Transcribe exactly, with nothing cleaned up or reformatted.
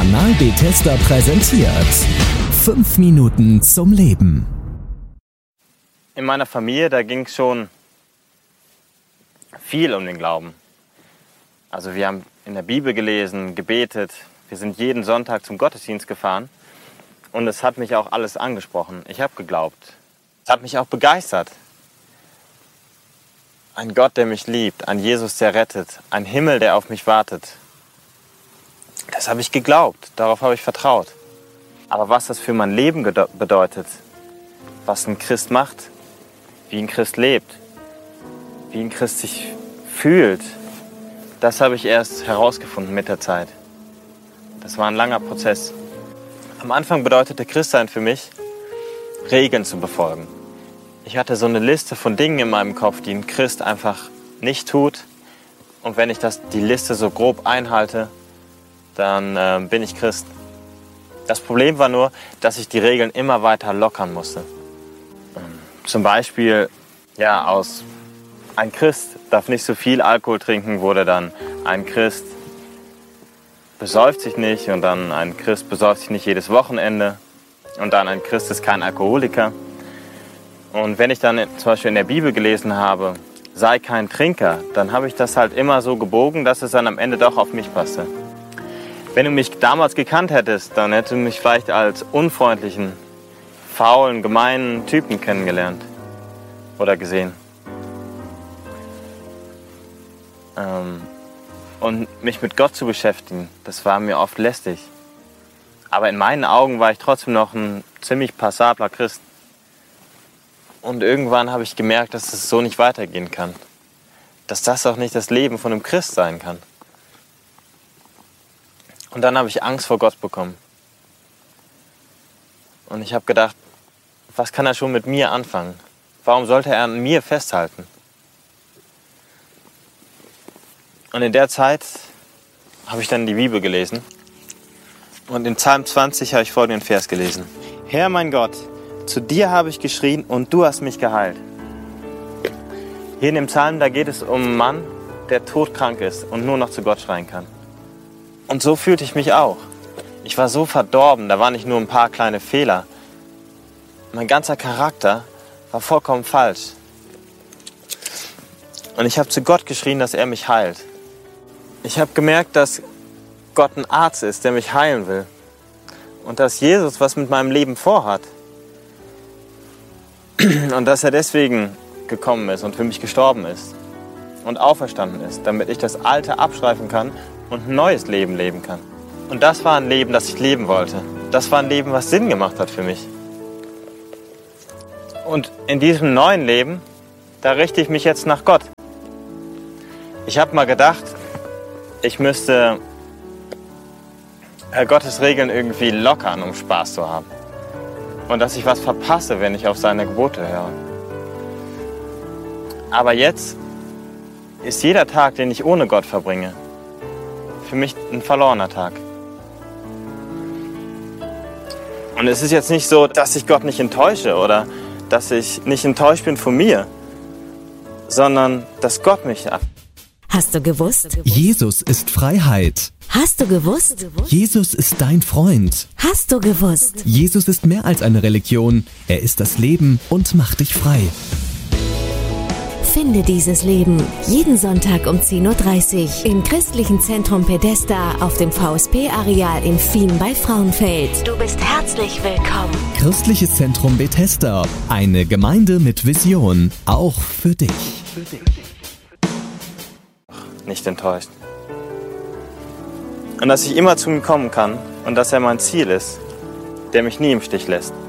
Kanal Bethesda präsentiert fünf Minuten zum Leben. In meiner Familie, da ging es schon viel um den Glauben. Also wir haben in der Bibel gelesen, gebetet, wir sind jeden Sonntag zum Gottesdienst gefahren und es hat mich auch alles angesprochen. Ich habe geglaubt. Es hat mich auch begeistert. Ein Gott, der mich liebt, ein Jesus, der rettet, ein Himmel, der auf mich wartet. Das habe ich geglaubt, darauf habe ich vertraut. Aber was das für mein Leben bedeutet, was ein Christ macht, wie ein Christ lebt, wie ein Christ sich fühlt, das habe ich erst herausgefunden mit der Zeit. Das war ein langer Prozess. Am Anfang bedeutete Christsein für mich, Regeln zu befolgen. Ich hatte so eine Liste von Dingen in meinem Kopf, die ein Christ einfach nicht tut. Und wenn ich das, die Liste so grob einhalte, dann äh, bin ich Christ. Das Problem war nur, dass ich die Regeln immer weiter lockern musste. Ähm, zum Beispiel, ja, aus ein Christ darf nicht so viel Alkohol trinken, wurde dann ein Christ besäuft sich nicht und dann ein Christ besäuft sich nicht jedes Wochenende und dann ein Christ ist kein Alkoholiker. Und wenn ich dann zum Beispiel in der Bibel gelesen habe, sei kein Trinker, dann habe ich das halt immer so gebogen, dass es dann am Ende doch auf mich passte. Wenn du mich damals gekannt hättest, dann hättest du mich vielleicht als unfreundlichen, faulen, gemeinen Typen kennengelernt oder gesehen. Ähm, und mich mit Gott zu beschäftigen, das war mir oft lästig. Aber in meinen Augen war ich trotzdem noch ein ziemlich passabler Christ. Und irgendwann habe ich gemerkt, dass es so nicht weitergehen kann. Dass das auch nicht das Leben von einem Christ sein kann. Und dann habe ich Angst vor Gott bekommen. Und ich habe gedacht, was kann er schon mit mir anfangen? Warum sollte er an mir festhalten? Und in der Zeit habe ich dann die Bibel gelesen. Und in Psalm zwanzig habe ich folgenden Vers gelesen. Herr mein Gott, zu dir habe ich geschrien und du hast mich geheilt. Hier in dem Psalm, da geht es um einen Mann, der todkrank ist und nur noch zu Gott schreien kann. Und so fühlte ich mich auch. Ich war so verdorben, da waren nicht nur ein paar kleine Fehler. Mein ganzer Charakter war vollkommen falsch. Und ich habe zu Gott geschrien, dass er mich heilt. Ich habe gemerkt, dass Gott ein Arzt ist, der mich heilen will. Und dass Jesus was mit meinem Leben vorhat. Und dass er deswegen gekommen ist und für mich gestorben ist. Und auferstanden ist, damit ich das Alte abstreifen kann und ein neues Leben leben kann. Und das war ein Leben, das ich leben wollte. Das war ein Leben, was Sinn gemacht hat für mich. Und in diesem neuen Leben, da richte ich mich jetzt nach Gott. Ich habe mal gedacht, ich müsste Gottes Regeln irgendwie lockern, um Spaß zu haben. Und dass ich was verpasse, wenn ich auf seine Gebote höre. Aber jetzt ist jeder Tag, den ich ohne Gott verbringe, für mich ein verlorener Tag. Und es ist jetzt nicht so, dass ich Gott nicht enttäusche oder dass ich nicht enttäuscht bin von mir, sondern dass Gott mich ab. Hast du gewusst? Jesus ist Freiheit. Hast du gewusst? Jesus ist dein Freund. Hast du gewusst? Jesus ist mehr als eine Religion. Er ist das Leben und macht dich frei. Finde dieses Leben jeden Sonntag um zehn Uhr dreißig im Christlichen Zentrum Bethesda auf dem V S P-Areal in Fien bei Frauenfeld. Du bist herzlich willkommen. Christliches Zentrum Bethesda, eine Gemeinde mit Vision, auch für dich. Für dich. Nicht enttäuscht. Und dass ich immer zu ihm kommen kann und dass er mein Ziel ist, der mich nie im Stich lässt.